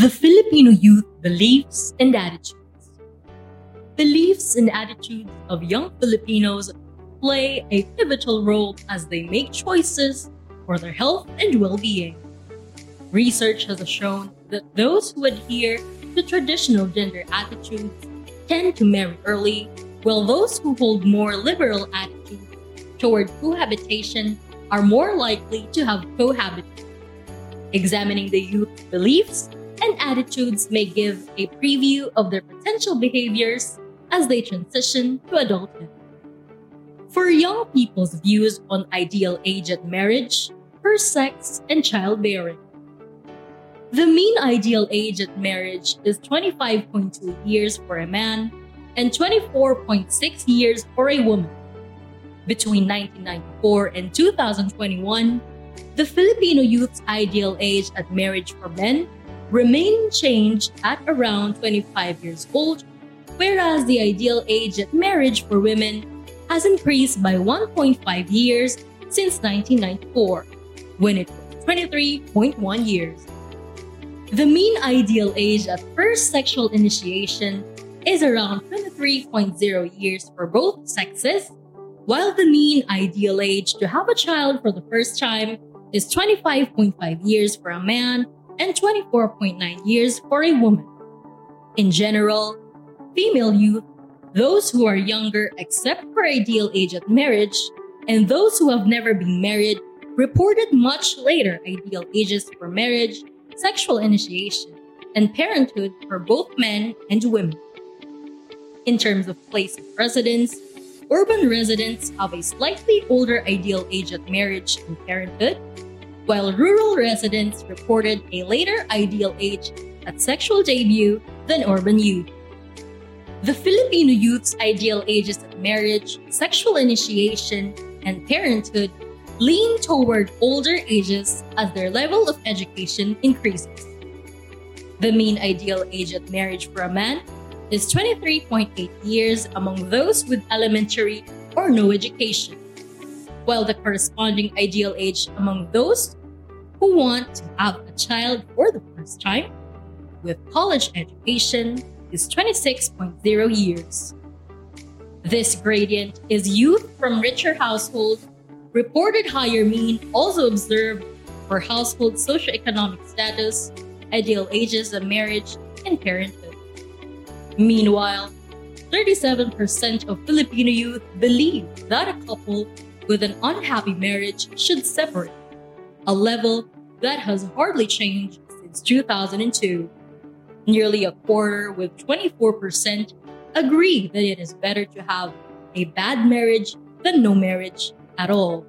The Filipino youth beliefs and attitudes. Beliefs and attitudes of young Filipinos play a pivotal role as they make choices for their health and well-being. Research has shown that those who adhere to traditional gender attitudes tend to marry early, while those who hold more liberal attitudes toward cohabitation are more likely to have cohabited. Examining the youth's beliefs and attitudes may give a preview of their potential behaviors as they transition to adulthood. For young people's views on ideal age at marriage, first sex, and childbearing. The mean ideal age at marriage is 25.2 years for a man and 24.6 years for a woman. Between 1994 and 2021, the Filipino youth's ideal age at marriage for men remained unchanged at around 25 years old, whereas the ideal age at marriage for women has increased by 1.5 years since 1994, when it was 23.1 years. The mean ideal age at first sexual initiation is around 23.0 years for both sexes, while the mean ideal age to have a child for the first time is 25.5 years for a man and 24.9 years for a woman. In general, female youth, those who are younger except for ideal age at marriage, and those who have never been married reported much later ideal ages for marriage, sexual initiation, and parenthood for both men and women. In terms of place of residence, urban residents have a slightly older ideal age at marriage and parenthood, while rural residents reported a later ideal age at sexual debut than urban youth. The Filipino youth's ideal ages at marriage, sexual initiation, and parenthood lean toward older ages as their level of education increases. The mean ideal age at marriage for a man is 23.8 years among those with elementary or no education, while the corresponding ideal age among those who want to have a child for the first time with college education is 26.0 years. This gradient is youth from richer households reported higher mean also observed for household socioeconomic status, ideal ages of marriage, and parenthood. Meanwhile, 37% of Filipino youth believe that a couple with an unhappy marriage should separate, a level that has hardly changed since 2002. Nearly a quarter, with 24%, agree that it is better to have a bad marriage than no marriage at all.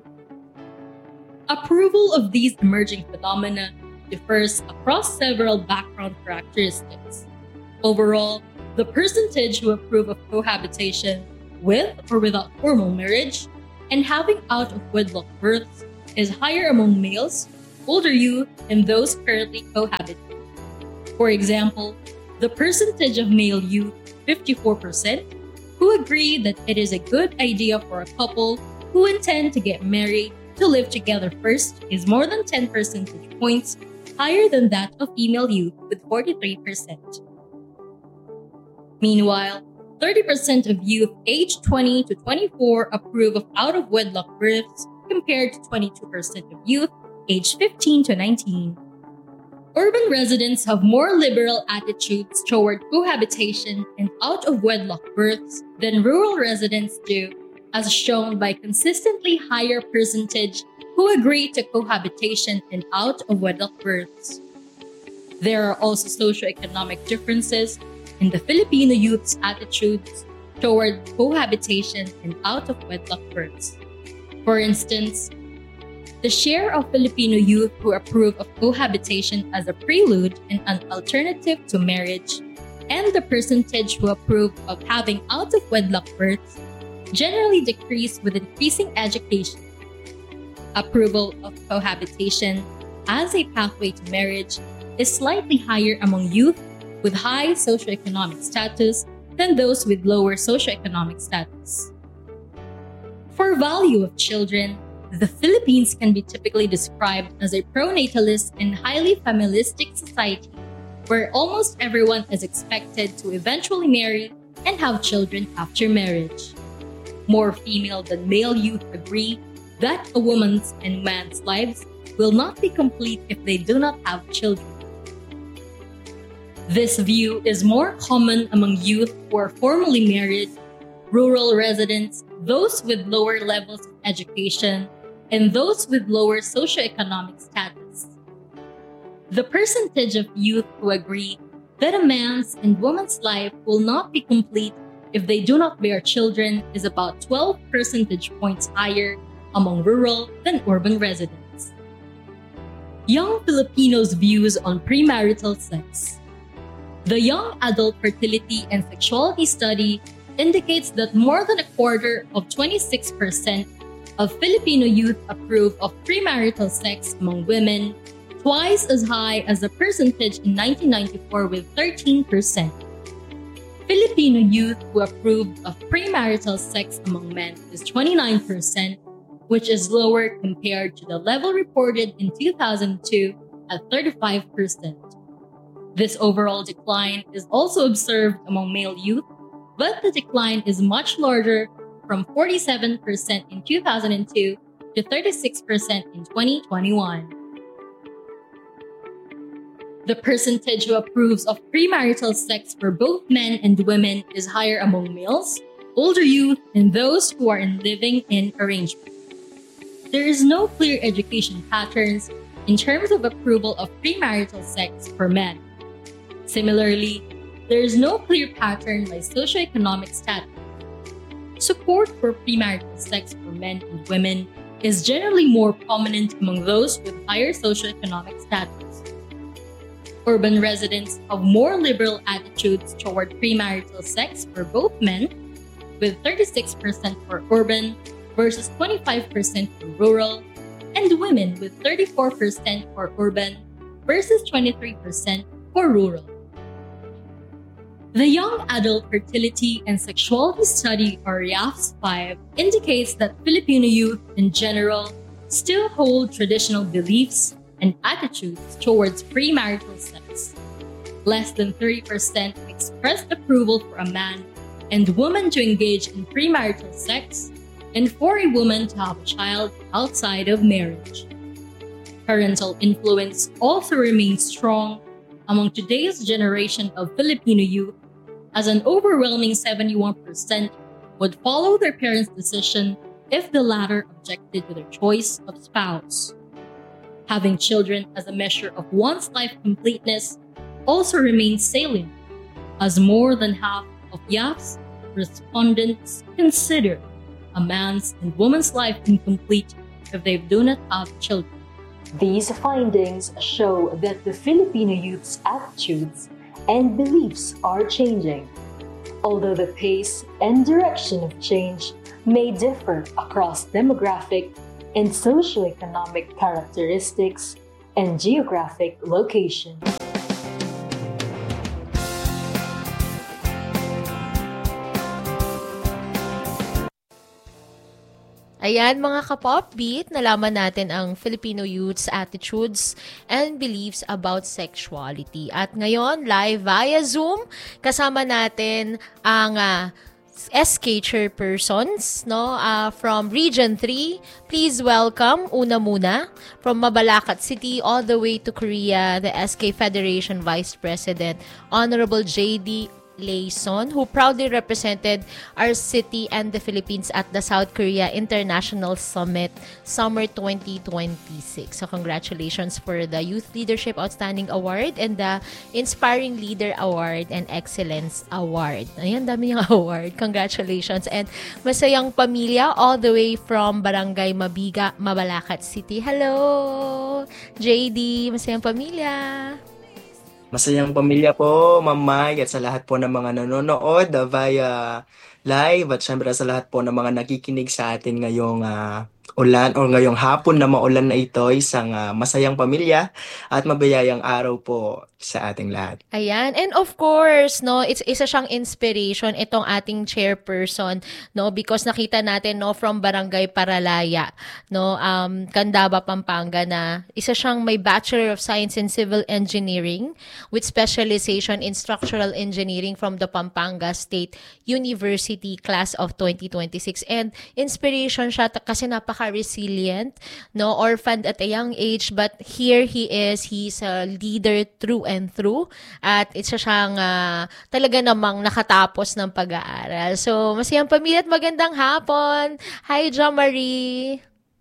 Approval of these emerging phenomena differs across several background characteristics. Overall, the percentage who approve of cohabitation with or without formal marriage and having out-of-wedlock births is higher among males, older youth, and those currently cohabiting. For example, the percentage of male youth, 54%, who agree that it is a good idea for a couple who intend to get married to live together first is more than 10 percentage points higher than that of female youth with 43%. Meanwhile, 30% of youth aged 20 to 24 approve of out-of-wedlock births compared to 22% of youth aged 15 to 19. Urban residents have more liberal attitudes toward cohabitation and out-of-wedlock births than rural residents do, as shown by consistently higher percentage who agree to cohabitation and out-of-wedlock births. There are also socioeconomic differences in the Filipino youth's attitudes toward cohabitation and out-of-wedlock births. For instance, the share of Filipino youth who approve of cohabitation as a prelude and an alternative to marriage, and the percentage who approve of having out-of-wedlock births generally decrease with increasing education. Approval of cohabitation as a pathway to marriage is slightly higher among youth with high socioeconomic status than those with lower socioeconomic status. For value of children, the Philippines can be typically described as a pronatalist and highly familistic society, where almost everyone is expected to eventually marry and have children after marriage. More female than male youth agree that a woman's and man's lives will not be complete if they do not have children. This view is more common among youth who are formally married, rural residents, those with lower levels of education, and those with lower socioeconomic status. The percentage of youth who agree that a man's and woman's life will not be complete if they do not bear children is about 12 percentage points higher among rural than urban residents. Young Filipinos' views on premarital sex. The Young Adult Fertility and Sexuality Study indicates that more than a quarter of 26% of Filipino youth approve of premarital sex among women, twice as high as the percentage in 1994 with 13%. Filipino youth who approved of premarital sex among men is 29%, which is lower compared to the level reported in 2002 at 35%. This overall decline is also observed among male youth, but the decline is much larger from 47% in 2002 to 36% in 2021. The percentage who approves of premarital sex for both men and women is higher among males, older youth, and those who are in living in arrangement. There is no clear education patterns in terms of approval of premarital sex for men. Similarly, there is no clear pattern by socioeconomic status. Support for premarital sex for men and women is generally more prominent among those with higher socioeconomic status. Urban residents have more liberal attitudes toward premarital sex for both men, with 36% for urban versus 25% for rural, and women with 34% for urban versus 23% for rural. The Young Adult Fertility and Sexuality Study, or YAFS-5, indicates that Filipino youth in general still hold traditional beliefs and attitudes towards premarital sex. Less than 30% expressed approval for a man and woman to engage in premarital sex, and for a woman to have a child outside of marriage. Parental influence also remains strong among today's generation of Filipino youth, as an overwhelming 71% would follow their parents' decision if the latter objected to their choice of spouse. Having children as a measure of one's life completeness also remains salient, as more than half of YAF's respondents consider a man's and woman's life incomplete if they do not have children. These findings show that the Filipino youth's attitudes and beliefs are changing, although the pace and direction of change may differ across demographic and socioeconomic characteristics and geographic location. Ayan mga ka-popbeat, nalaman natin ang Filipino youth's attitudes and beliefs about sexuality. At ngayon, live via Zoom, kasama natin ang SK chairpersons from Region 3. Please welcome, una muna, from Mabalacat City all the way to Korea, the SK Federation Vice President, Honorable J.D. Layson, who proudly represented our city and the Philippines at the South Korea International Summit Summer 2026. So congratulations for the Youth Leadership Outstanding Award and the Inspiring Leader Award and Excellence Award. Ayan, dami yung award. Congratulations. And masayang pamilya all the way from Barangay Mabiga, Mabalacat City. Hello! JD, masayang pamilya. Masayang pamilya po, Ma'am Mai, at sa lahat po ng mga nanonood via live at syempre sa lahat po ng mga nakikinig sa atin ngayong ulan o ngayong hapon na maulan na ito, isang masayang pamilya at mabiyayang araw po sa ating lahat. Ayan. And of course, no, it's isa siyang inspiration itong ating chairperson, no, because nakita natin, no, from Barangay Paralaya, no, Candaba, Pampanga, na isa siyang may Bachelor of Science in Civil Engineering with specialization in Structural Engineering from the Pampanga State University class of 2026. And inspiration siya kasi napaka-resilient, no, orphaned at a young age, but here he's a leader through and through, at isa siyang talaga namang nakatapos ng pag-aaral. So, masayang pamilya at magandang hapon. Hi, Jo Marie.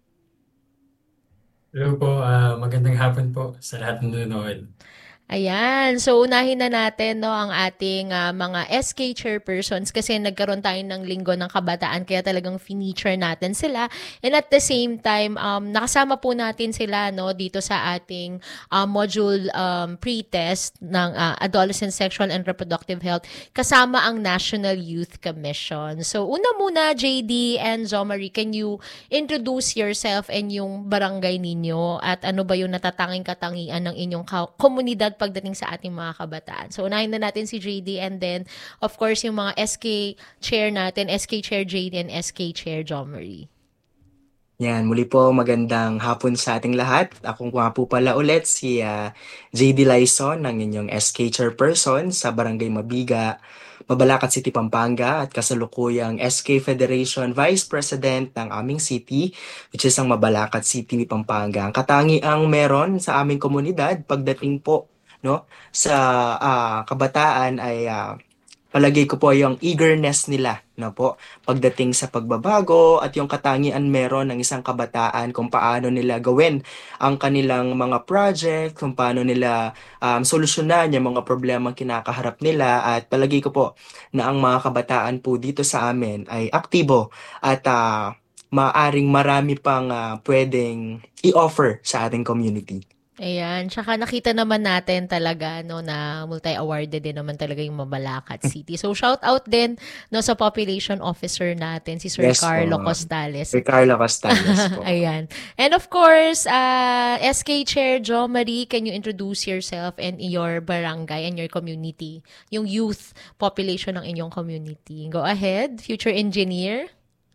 Hello po, magandang hapon po sa lahat ng nanonood. Ayan. So, unahin na natin, no, ang ating mga SK chairpersons kasi nagkaroon tayo ng Linggo ng Kabataan, kaya talagang feature natin sila. And at the same time, nakasama po natin sila, no, dito sa ating module pre-test ng Adolescent Sexual and Reproductive Health kasama ang National Youth Commission. So, una muna, JD and Jo Marie, can you introduce yourself and yung barangay ninyo at ano ba yung natatanging katangian ng inyong komunidad pagdating sa ating mga kabataan. So, unahin na natin si JD and then, of course, yung mga SK Chair natin, SK Chair JD and SK Chair Jo Marie. Yan, muli po magandang hapon sa ating lahat. Ako nga po pala ulit si JD Laison, ng inyong SK Chairperson sa Barangay Mabiga, Mabalacat City, Pampanga, at kasalukuyang SK Federation Vice President ng aming city, which is ang Mabalacat City ni Pampanga. Ang katangiang meron sa aming komunidad pagdating po, no, sa kabataan ay palagay ko po yung eagerness nila, no po, pagdating sa pagbabago at yung katangian meron ng isang kabataan kung paano nila gawin ang kanilang mga project, kung paano nila solusyonan yung mga problema kinakaharap nila, at palagay ko po na ang mga kabataan po dito sa amin ay aktibo at maaring marami pang pwedeng i-offer sa ating community. Ayan. Tsaka nakita naman natin talaga, no, na multi-awarded din naman talaga yung Mabalacat City. So, shout out din, no, sa population officer natin, si Sir Yes, Carlo po. Costales. Sir Carlo Costales po. Ayan. And of course, SK Chair Jo Marie, can you introduce yourself and your barangay and your community, yung youth population ng inyong community? Go ahead, future engineer.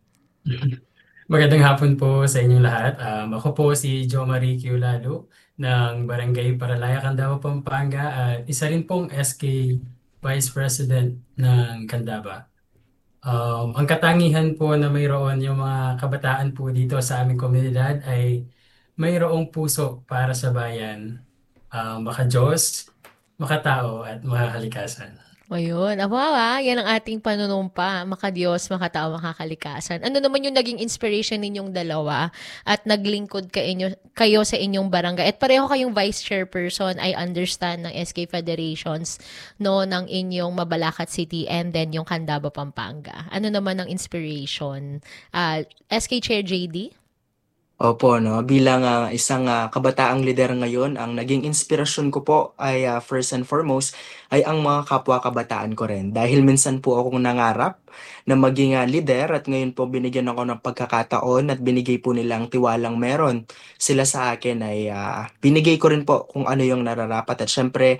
Magandang hapon po sa inyong lahat. Ako po si Jo Marie Kiulalo ng Barangay Paralaya, Candaba, Pampanga, at isa rin pong SK Vice President ng Candaba. Ang katangihan po na mayroon yung mga kabataan po dito sa aming komunidad ay mayroong puso para sa bayan, maka-Diyos, makatao, at makakalikasan. Ayun. Yan ang ating panunumpa. Maka-Diyos, makatao, makakalikasan. Ano naman yung naging inspiration ninyong dalawa at naglingkod kayo sa inyong barangay? At pareho kayong vice chairperson, I understand, ng SK Federations, no, ng inyong Mabalacat City and then yung Candaba, Pampanga. Ano naman ang inspiration? SK Chair JD? Opo, no, bilang isang kabataang lider ngayon, ang naging inspirasyon ko po ay first and foremost ay ang mga kapwa kabataan ko rin. Dahil minsan po akong nangarap na maging lider at ngayon po binigyan ako ng pagkakataon at binigay po nilang tiwalang meron sila sa akin ay binigay ko rin po kung ano yung nararapat. At syempre,